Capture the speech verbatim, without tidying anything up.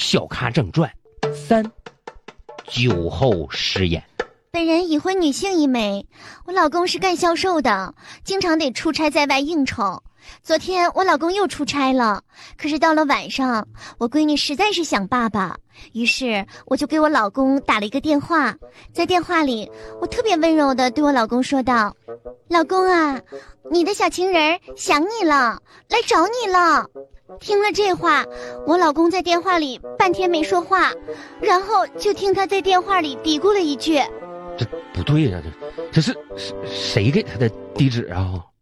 小咖正传三，酒后失言。 本人已婚女性一枚，我老公是干销售的，经常得出差在外应酬。昨天我老公又出差了，可是到了晚上，我闺女实在是想爸爸，于是我就给我老公打了一个电话。在电话里，我特别温柔地对我老公说道：老公啊，你的小情人想你了，来找你了。听了这话，我老公在电话里半天没说话，然后就听他在电话里嘀咕了一句： 这不对呀、啊，这这是谁给他的地址啊？